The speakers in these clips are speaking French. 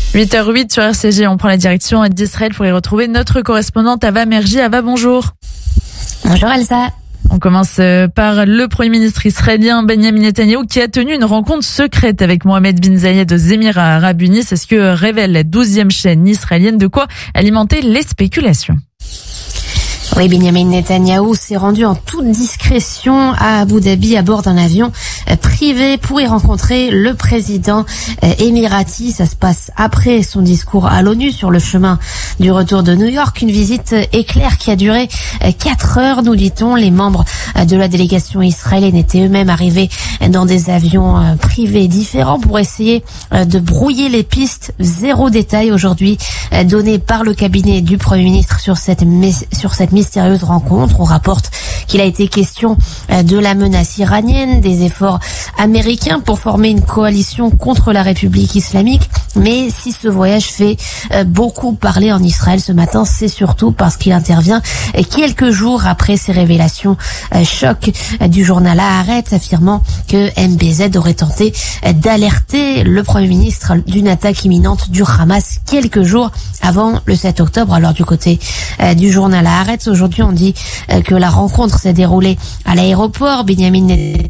8h08 sur RCG, on prend la direction d'Israël pour y retrouver notre correspondante Ava Merji. Ava, bonjour. Bonjour Elsa. On commence par le Premier ministre israélien Benjamin Netanyahou qui a tenu une rencontre secrète avec Mohamed bin Zayed aux Émirats Arabes Unis. C'est ce que révèle la 12e chaîne israélienne, de quoi alimenter les spéculations. Oui, Benjamin Netanyahou s'est rendu en toute discrétion à Abu Dhabi à bord d'un avion privé pour y rencontrer le président émirati. Ça se passe après son discours à l'ONU sur le chemin du retour de New York. Une visite éclair qui a duré 4 heures, nous dit-on. Les membres de la délégation israélienne étaient eux-mêmes arrivés dans des avions privés différents pour essayer de brouiller les pistes. Zéro détail aujourd'hui donné par le cabinet du Premier ministre sur cette mystérieuse rencontre. On rapporte qu'il a été question de la menace iranienne, des efforts américains pour former une coalition contre la République islamique. Mais si ce voyage fait beaucoup parler en Israël ce matin, c'est surtout parce qu'il intervient quelques jours après ces révélations choc du journal Haaretz affirmant que MBZ aurait tenté d'alerter le Premier ministre d'une attaque imminente du Hamas quelques jours avant le 7 octobre. Alors du côté du journal Haaretz, aujourd'hui on dit que la rencontre s'est déroulée à l'aéroport. Benjamin Netanyahou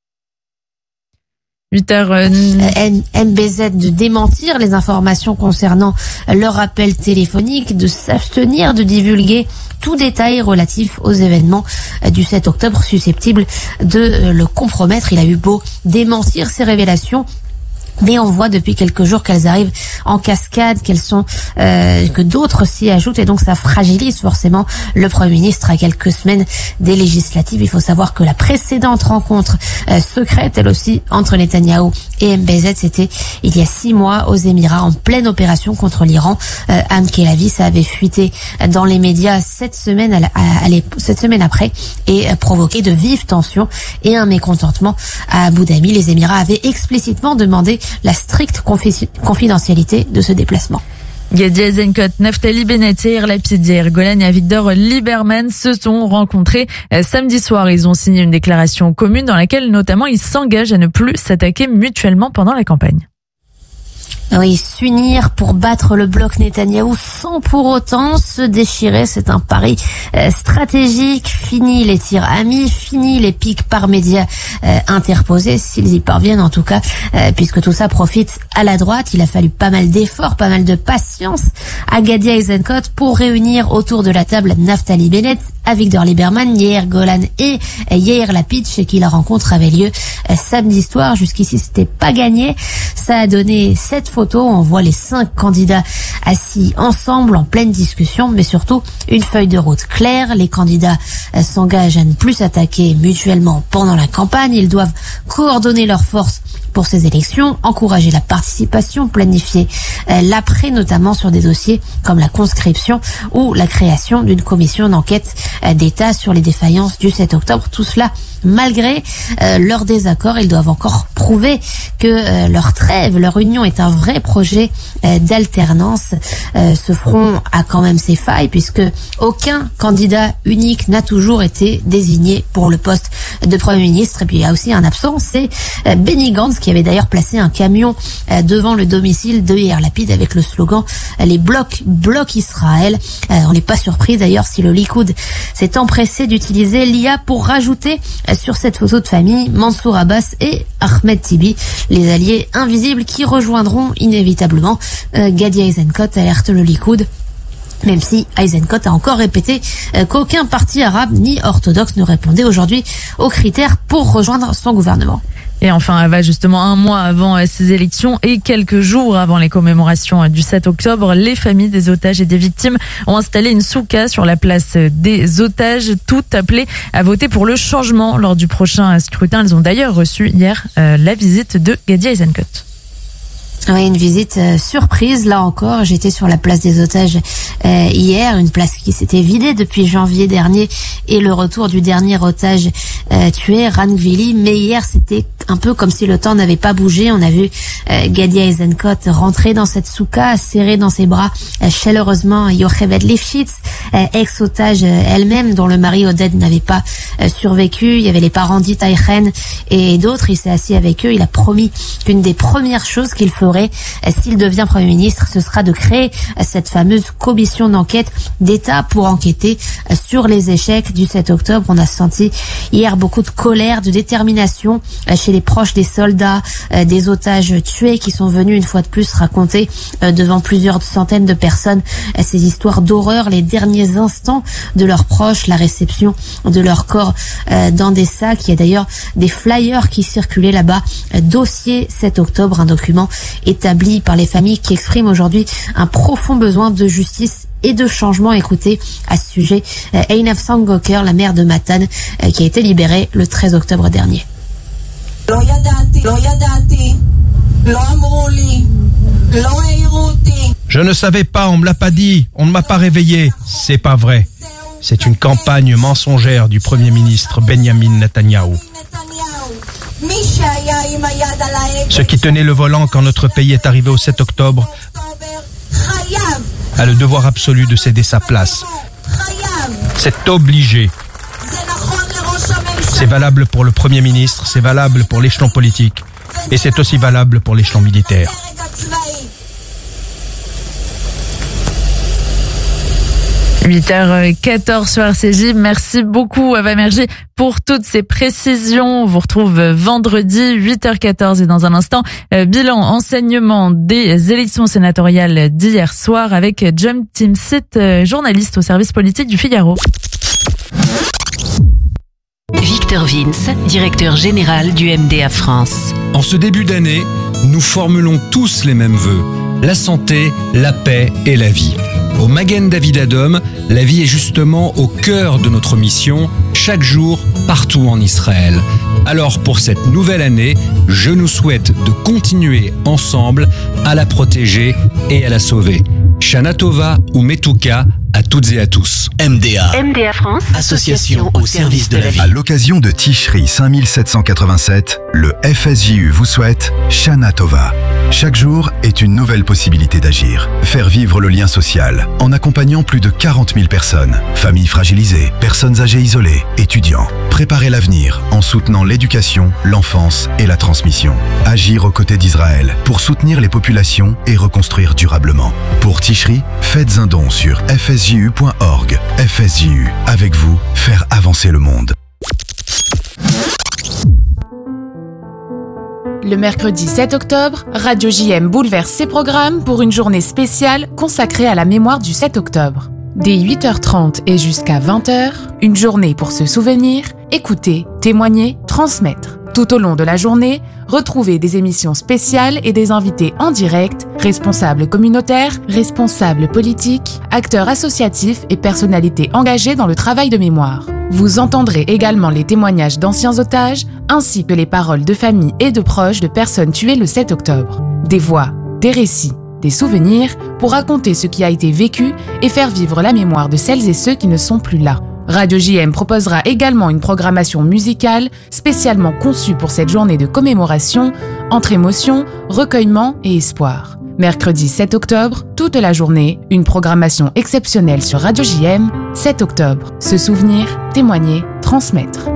8h. MBZ de démentir les informations concernant leur appel téléphonique, de s'abstenir de divulguer tout détail relatif aux événements du 7 octobre susceptibles de le compromettre. Il a eu beau démentir ces révélations, mais on voit depuis quelques jours qu'elles arrivent en cascade, que d'autres s'y ajoutent, et donc ça fragilise forcément le Premier ministre à quelques semaines des législatives. Il faut savoir que la précédente rencontre secrète, elle aussi, entre Netanyahou et MBZ, c'était il y a 6 mois aux Émirats, en pleine opération contre l'Iran. Am Kelavi, ça avait fuité dans les médias cette semaine après et provoqué de vives tensions et un mécontentement à Abu Dhabi. Les Émirats avaient explicitement demandé la stricte confidentialité de ce déplacement. Gadi Eisenkot, Naftali Bennett, Yair Lapid, Yair Golan et Avigdor Lieberman se sont rencontrés samedi soir. Ils ont signé une déclaration commune dans laquelle notamment ils s'engagent à ne plus s'attaquer mutuellement pendant la campagne. Oui, s'unir pour battre le bloc Netanyahou sans pour autant se déchirer, c'est un pari stratégique. Fini les tirs amis, fini les pics par médias interposés, s'ils y parviennent en tout cas, puisque tout ça profite à la droite. Il a fallu pas mal d'efforts, pas mal de patience à Gadi Eisenkot pour réunir autour de la table Naftali Bennett, Avigdor Lieberman, Yair Golan et Yair Lapid, chez qui la rencontre avait lieu samedi soir. Jusqu'ici, c'était pas gagné. Ça a donné cette photo. On voit les 5 candidats assis ensemble en pleine discussion, mais surtout une feuille de route claire. Les candidats s'engagent à ne plus s'attaquer mutuellement pendant la campagne. Ils doivent coordonner leurs forces pour ces élections, encourager la participation, planifier l'après, notamment sur des dossiers comme la conscription ou la création d'une commission d'enquête d'État sur les défaillances du 7 octobre. Tout cela, malgré leur désaccord, ils doivent encore prouver que leur trêve, leur union est un vrai projet d'alternance. Ce front a quand même ses failles, puisque aucun candidat unique n'a toujours été désigné pour le poste de Premier ministre. Et puis il y a aussi un absent, c'est Benny Gantz, qui avait d'ailleurs placé un camion devant le domicile de Yair Lapid avec le slogan « Les blocs Israël ». On n'est pas surpris d'ailleurs si le Likoud s'est empressé d'utiliser l'IA pour rajouter sur cette photo de famille Mansour Abbas et Ahmed Tibi, les alliés invisibles qui rejoindront inévitablement Gadi Eisenkot, alerte le Likoud. Même si Eisenkot a encore répété qu'aucun parti arabe ni orthodoxe ne répondait aujourd'hui aux critères pour rejoindre son gouvernement. Et enfin, Ava, justement, un mois avant ces élections et quelques jours avant les commémorations du 7 octobre, les familles des otages et des victimes ont installé une souka sur la place des otages, toutes appelées à voter pour le changement lors du prochain scrutin. Elles ont d'ailleurs reçu hier la visite de Gadi Eisenkot. Oui, une visite surprise, là encore. J'étais sur la place des otages hier, une place qui s'était vidée depuis janvier dernier, et le retour du dernier otage tué, Ranvili. Mais hier, c'était un peu comme si le temps n'avait pas bougé. On a vu Gadia Eisenkot rentrer dans cette souka, serrer dans ses bras chaleureusement Yocheved Lifshitz, ex-otage elle-même, dont le mari Oded n'avait pas survécu. Il y avait les parents d'Itaichen et d'autres. Il s'est assis avec eux. Il a promis qu'une des premières choses qu'il ferait s'il devient Premier ministre, ce sera de créer cette fameuse commission d'enquête d'État pour enquêter sur les échecs du 7 octobre. On a senti hier beaucoup de colère, de détermination chez les proches des soldats, des otages tués qui sont venus une fois de plus raconter devant plusieurs centaines de personnes ces histoires d'horreur, les derniers instants de leurs proches, la réception de leur corps dans des sacs. Il y a d'ailleurs des flyers qui circulaient là-bas. Dossier 7 octobre, un document établi par les familles qui expriment aujourd'hui un profond besoin de justice et de changement. Écoutez à ce sujet Einaf Sangoker, la mère de Matan, qui a été libérée le 13 octobre dernier. Je ne savais pas, on me l'a pas dit, on ne m'a pas réveillé. C'est pas vrai. C'est une campagne mensongère du Premier ministre Benjamin Netanyahou. Ceux qui tenaient le volant quand notre pays est arrivé au 7 octobre a le devoir absolu de céder sa place. C'est obligé. C'est valable pour le Premier ministre, c'est valable pour l'échelon politique et c'est aussi valable pour l'échelon militaire. – 8h14 sur RCJ. Merci beaucoup Ava Mergi pour toutes ces précisions. On vous retrouve vendredi 8h14 et dans un instant, bilan enseignement des élections sénatoriales d'hier soir avec John Timsit, journaliste au service politique du Figaro. Victor Vince, directeur général du MDA France. En ce début d'année, nous formulons tous les mêmes vœux. La santé, la paix et la vie. Au Magen David Adom, la vie est justement au cœur de notre mission, chaque jour, partout en Israël. Alors pour cette nouvelle année, je nous souhaite de continuer ensemble à la protéger et à la sauver. Shana Tova ou Metuka à toutes et à tous. MDA France, association au service de la vie. À l'occasion de Tishri 5787, le FSJU vous souhaite Shana Tova. Chaque jour est une nouvelle possibilité d'agir. Faire vivre le lien social en accompagnant plus de 40 000 personnes, familles fragilisées, personnes âgées isolées, étudiants. Préparer l'avenir en soutenant l'éducation, l'enfance et la transmission. Agir aux côtés d'Israël pour soutenir les populations et reconstruire durablement. Pour Tishri, faites un don sur fsju.org. FSJU, avec vous, faire avancer le monde. Le mercredi 7 octobre, Radio JM bouleverse ses programmes pour une journée spéciale consacrée à la mémoire du 7 octobre. Dès 8h30 et jusqu'à 20h, une journée pour se souvenir, écouter, témoigner, transmettre. Tout au long de la journée, retrouvez des émissions spéciales et des invités en direct, responsables communautaires, responsables politiques, acteurs associatifs et personnalités engagées dans le travail de mémoire. Vous entendrez également les témoignages d'anciens otages, ainsi que les paroles de familles et de proches de personnes tuées le 7 octobre. Des voix, des récits, des souvenirs pour raconter ce qui a été vécu et faire vivre la mémoire de celles et ceux qui ne sont plus là. Radio JM proposera également une programmation musicale spécialement conçue pour cette journée de commémoration, entre émotion, recueillement et espoir. Mercredi 7 octobre, toute la journée, une programmation exceptionnelle sur Radio JM, 7 octobre. Se souvenir, témoigner, transmettre.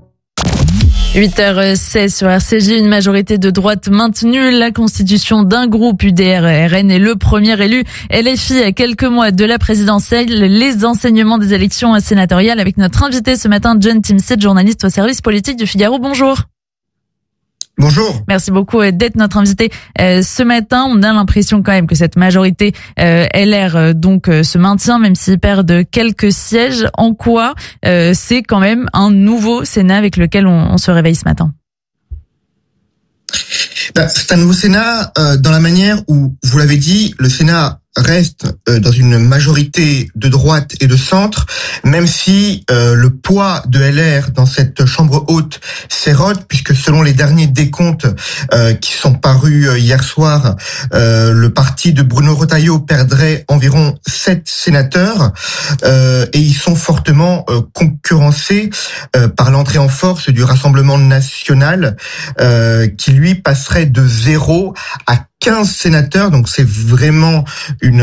8h16 sur RCJ, une majorité de droite maintenue. La constitution d'un groupe UDR-RN est le premier élu LFI à quelques mois de la présidentielle. Les enseignements des élections sénatoriales avec notre invité ce matin, John Timsit, journaliste au service politique du Figaro. Bonjour. Bonjour. Merci beaucoup d'être notre invité ce matin. On a l'impression quand même que cette majorité LR se maintient, même s'ils perdent quelques sièges. En quoi c'est quand même un nouveau Sénat avec lequel on se réveille ce matin? C'est un nouveau Sénat dans la manière où, vous l'avez dit, le Sénat reste dans une majorité de droite et de centre, même si le poids de LR dans cette chambre haute s'érode, puisque selon les derniers décomptes qui sont parus hier soir, le parti de Bruno Retailleau perdrait environ 7 sénateurs, et ils sont fortement concurrencés par l'entrée en force du Rassemblement national, qui lui passerait de 0 à 15 sénateurs, donc c'est vraiment une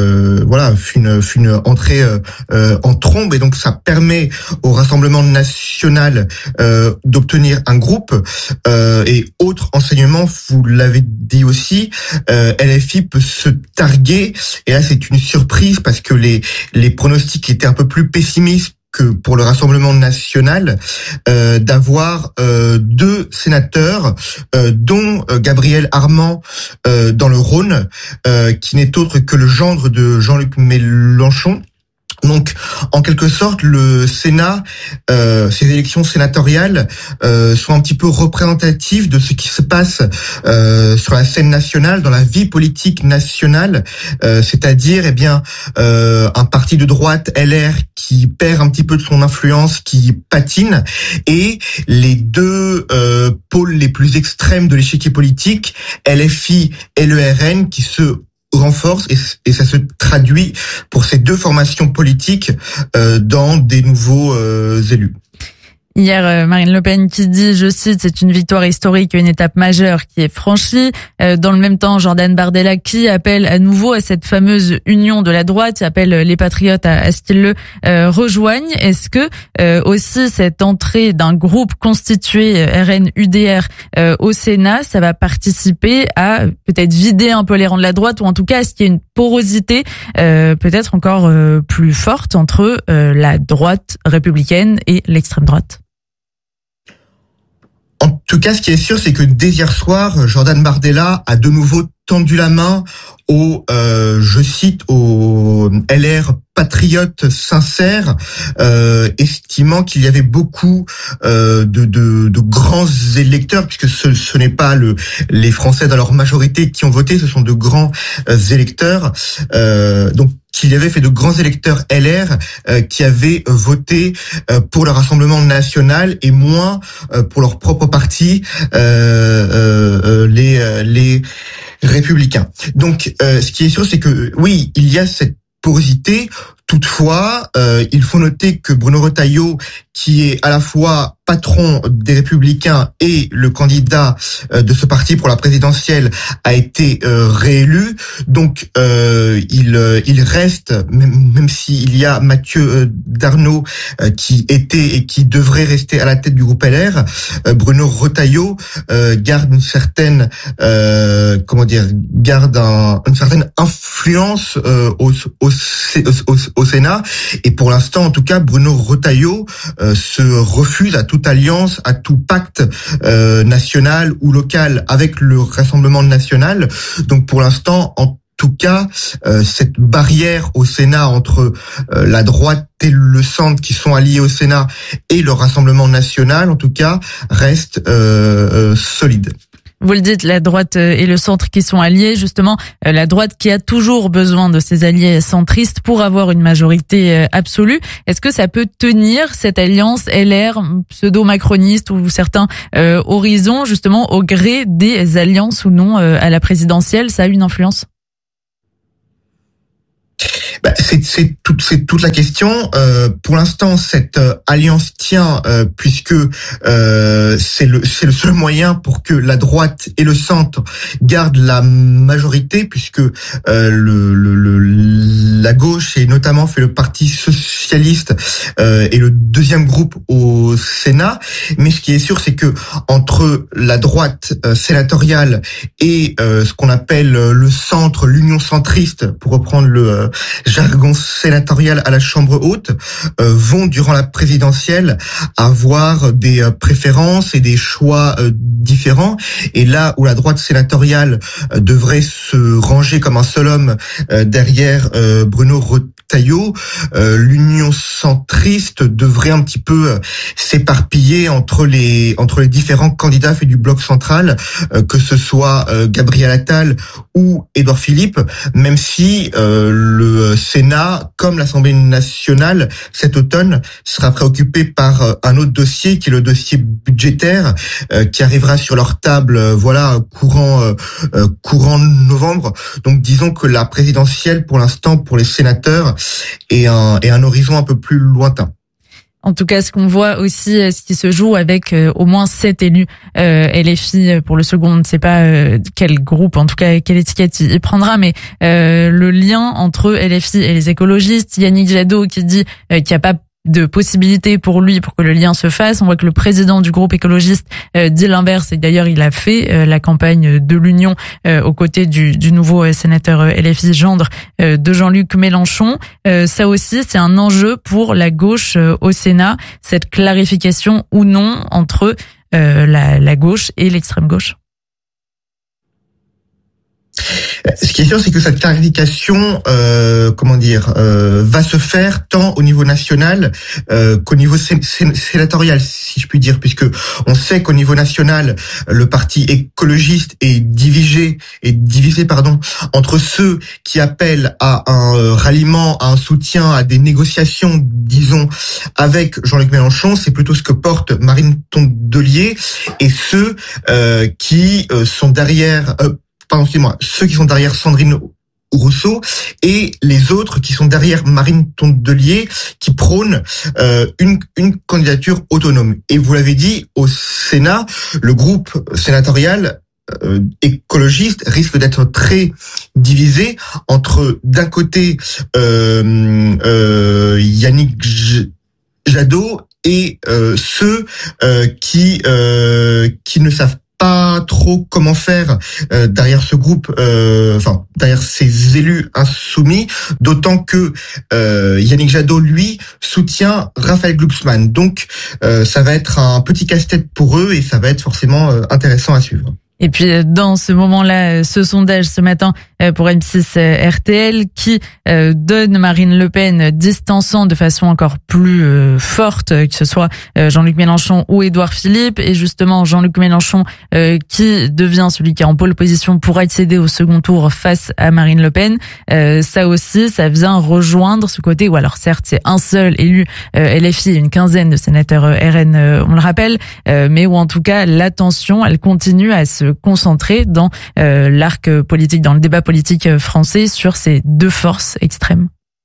entrée en trombe, et donc ça permet au Rassemblement national d'obtenir un groupe. Et autre enseignement, vous l'avez dit aussi, LFI peut se targuer, et là c'est une surprise parce que les pronostics étaient un peu plus pessimistes que pour le Rassemblement national, d'avoir 2 sénateurs, dont Gabriel Armand dans le Rhône, qui n'est autre que le gendre de Jean-Luc Mélenchon. Donc, en quelque sorte, le Sénat, ces élections sénatoriales sont un petit peu représentatives de ce qui se passe sur la scène nationale, dans la vie politique nationale, c'est-à-dire, un parti de droite, LR, qui perd un petit peu de son influence, qui patine, et les 2 pôles les plus extrêmes de l'échiquier politique, LFI et le RN, qui se renforce, et ça se traduit pour ces 2 formations politiques dans des nouveaux élus. Hier, Marine Le Pen qui dit, je cite, c'est une victoire historique, une étape majeure qui est franchie. Dans le même temps, Jordan Bardella qui appelle à nouveau à cette fameuse union de la droite, appelle les patriotes à ce qu'ils le rejoignent. Est-ce que aussi cette entrée d'un groupe constitué RN-UDR au Sénat, ça va participer à peut-être vider un peu les rangs de la droite, ou en tout cas à ce qu'il y ait une porosité peut-être encore plus forte entre la droite républicaine et l'extrême droite? En tout cas, ce qui est sûr, c'est que dès hier soir, Jordan Bardella a de nouveau tendu la main aux, je cite, aux LR patriotes sincères, estimant qu'il y avait beaucoup de grands électeurs, puisque ce n'est pas les Français dans leur majorité qui ont voté, ce sont de grands électeurs. Donc qu'il y avait fait de grands électeurs LR qui avaient voté pour le Rassemblement national et moins pour leur propre parti, les républicains. Donc, ce qui est sûr, c'est que oui, il y a cette porosité. Toutefois, il faut noter que Bruno Retailleau, qui est à la fois patron des Républicains et le candidat de ce parti pour la présidentielle, a été réélu. Donc, il reste, même s'il y a Mathieu Darnaud qui était et qui devrait rester à la tête du groupe LR, Bruno Retailleau garde une certaine, une certaine influence au Sénat, et pour l'instant, en tout cas, Bruno Retailleau se refuse à toute alliance, à tout pacte national ou local avec le Rassemblement national. Donc pour l'instant, en tout cas, cette barrière au Sénat entre la droite et le centre qui sont alliés au Sénat et le Rassemblement national, en tout cas, reste solide. Vous le dites, la droite et le centre qui sont alliés, justement, la droite qui a toujours besoin de ses alliés centristes pour avoir une majorité absolue. Est-ce que ça peut tenir, cette alliance LR pseudo-macroniste ou certains horizons, justement, au gré des alliances ou non à la présidentielle? Ça a une influence? C'est toute la question. Pour l'instant, cette alliance tient puisque c'est le seul moyen pour que la droite et le centre gardent la majorité, puisque la gauche, et notamment fait le Parti socialiste, est le deuxième groupe au Sénat. Mais ce qui est sûr, c'est que entre la droite sénatoriale et ce qu'on appelle le centre, l'union centriste, pour reprendre le jargon sénatorial à la Chambre haute, vont durant la présidentielle avoir des préférences et des choix différents. Et là où la droite sénatoriale devrait se ranger comme un seul homme derrière Bruno Retailleau, l'Union centriste devrait un petit peu s'éparpiller entre les différents candidats faits du bloc central, que ce soit Gabriel Attal ou Édouard Philippe, même si le Sénat, comme l'Assemblée nationale, cet automne, sera préoccupé par un autre dossier, qui est le dossier budgétaire, qui arrivera sur leur table, courant novembre. Donc disons que la présidentielle, pour l'instant, pour les sénateurs, est un horizon un peu plus lointain. En tout cas, ce qu'on voit aussi, ce qui se joue avec au moins 7 élus LFI pour le second, on ne sait pas quel groupe, en tout cas quelle étiquette il prendra, mais le lien entre LFI et les écologistes. Yannick Jadot qui dit qu'il n'y a pas de possibilité pour lui pour que le lien se fasse. On voit que le président du groupe écologiste dit l'inverse, et d'ailleurs il a fait la campagne de l'Union aux côtés du nouveau sénateur LFI gendre de Jean-Luc Mélenchon. Ça aussi c'est un enjeu pour la gauche au Sénat, cette clarification ou non entre la gauche et l'extrême gauche. Ce qui est sûr, c'est que cette clarification, va se faire tant au niveau national qu'au niveau sénatorial, si je puis dire, puisque on sait qu'au niveau national, le parti écologiste est divisé, entre ceux qui appellent à un ralliement, à un soutien, à des négociations, disons, avec Jean-Luc Mélenchon. C'est plutôt ce que porte Marine Tondelier, et ceux qui sont derrière. Ceux qui sont derrière Sandrine Rousseau, et les autres qui sont derrière Marine Tondelier, qui prônent une candidature autonome. Et vous l'avez dit, au Sénat, le groupe sénatorial écologiste risque d'être très divisé entre, d'un côté, Yannick Jadot et ceux qui ne savent pas trop comment faire derrière ce groupe, derrière ces élus insoumis, d'autant que Yannick Jadot, lui, soutient Raphaël Glucksmann. Donc ça va être un petit casse-tête pour eux, et ça va être forcément intéressant à suivre. Et puis dans ce moment-là, ce sondage ce matin pour M6 RTL qui donne Marine Le Pen distançant de façon encore plus forte, que ce soit Jean-Luc Mélenchon ou Édouard Philippe, et justement Jean-Luc Mélenchon qui devient celui qui est en pole position pour accéder au second tour face à Marine Le Pen. Ça aussi, ça vient rejoindre ce côté où, alors certes c'est un seul élu LFI, une quinzaine de sénateurs RN, on le rappelle, mais où en tout cas l'attention elle continue à se concentrer dans l'arc politique, dans le débat politique français, sur ces deux forces extrêmes.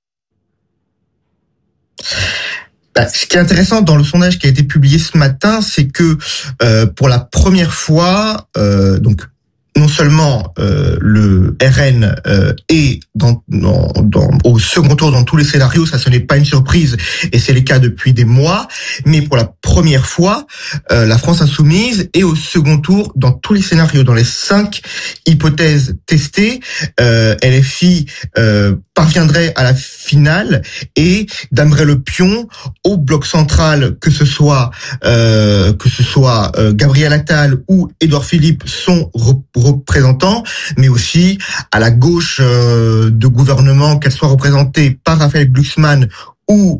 Ce qui est intéressant dans le sondage qui a été publié ce matin, c'est que pour la première fois, donc non seulement le RN est au second tour dans tous les scénarios, ça ce n'est pas une surprise et c'est le cas depuis des mois, mais pour la première fois, la France insoumise est au second tour dans tous les scénarios. Dans les 5 hypothèses testées, LFI parviendrait à la finale et damerait le pion au bloc central, que ce soit Gabriel Attal ou Édouard Philippe, son représentants, mais aussi à la gauche de gouvernement, qu'elle soit représentée par Raphaël Glucksmann ou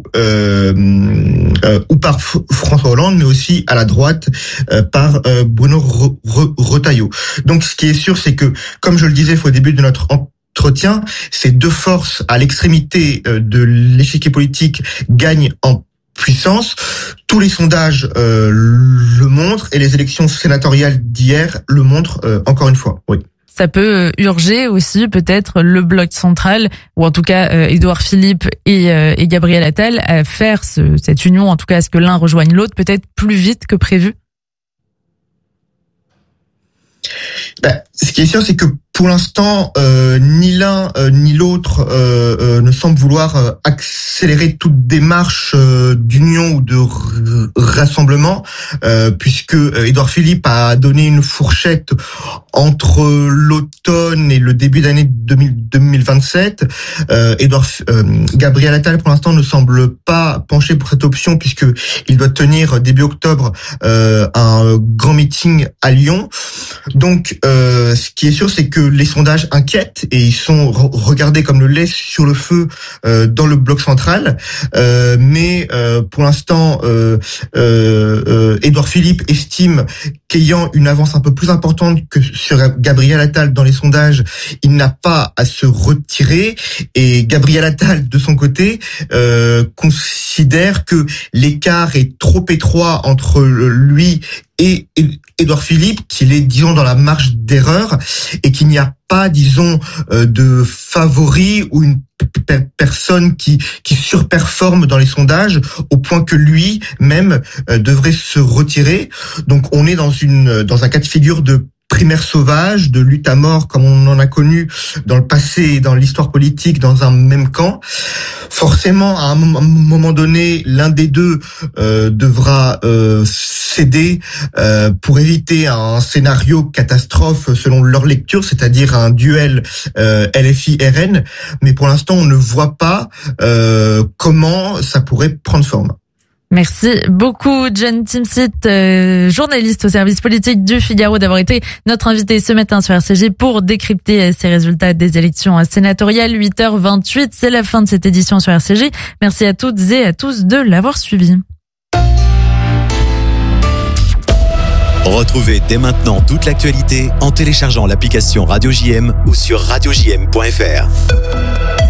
par François Hollande, mais aussi à la droite par Bruno Retailleau. Donc ce qui est sûr, c'est que, comme je le disais au début de notre entretien, ces deux forces à l'extrémité de l'échiquier politique gagnent en puissance. Tous les sondages le montrent, et les élections sénatoriales d'hier le montrent encore une fois. Oui. Ça peut urger aussi peut-être le bloc central, ou en tout cas Édouard Philippe et Gabriel Attal, à faire cette union, en tout cas à ce que l'un rejoigne l'autre, peut-être plus vite que prévu. Ce qui est sûr, c'est que Pour l'instant, ni l'un ni l'autre ne semble vouloir accélérer toute démarche d'union ou de rassemblement, puisque Édouard Philippe a donné une fourchette entre l'automne et le début d'année 2027. Gabriel Attal, pour l'instant, ne semble pas pencher pour cette option, puisque il doit tenir début octobre un grand meeting à Lyon. Donc, ce qui est sûr, c'est que les sondages inquiètent et ils sont regardés comme le lait sur le feu dans le bloc central. Mais pour l'instant, Édouard Philippe estime qu'ayant une avance un peu plus importante que sur Gabriel Attal dans les sondages, il n'a pas à se retirer. Et Gabriel Attal, de son côté, considère que l'écart est trop étroit entre lui et Édouard Philippe, qu'il est, disons, dans la marge d'erreur et qu'il n'y a pas, disons, de favori ou une personne qui surperforme dans les sondages au point que lui-même devrait se retirer. Donc on est dans un cas de figure de primaire sauvage, de lutte à mort comme on en a connu dans le passé et dans l'histoire politique dans un même camp. Forcément, à un moment donné, l'un des deux devra céder pour éviter un scénario catastrophe selon leur lecture, c'est-à-dire un duel LFI-RN. Mais pour l'instant, on ne voit pas comment ça pourrait prendre forme. Merci beaucoup, John Timsit, journaliste au service politique du Figaro, d'avoir été notre invité ce matin sur RCJ pour décrypter ces résultats des élections sénatoriales. 8h28, c'est la fin de cette édition sur RCJ. Merci à toutes et à tous de l'avoir suivi. Retrouvez dès maintenant toute l'actualité en téléchargeant l'application Radio JM ou sur radiojm.fr.